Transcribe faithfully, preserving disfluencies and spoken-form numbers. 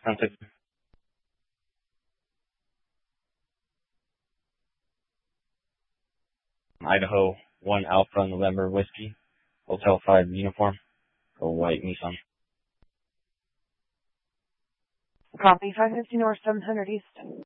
Sounds like Idaho one Alpha November Whiskey, Hotel five uniform, a white Nissan. Copy, five fifty North, seven hundred East.